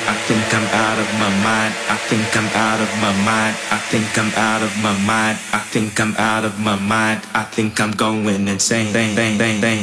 I think I'm out of my mind. I think I'm out of my mind. I think I'm out of my mind. I think I'm out of my mind. I think I'm going insane. Bang, bang, bang, bang.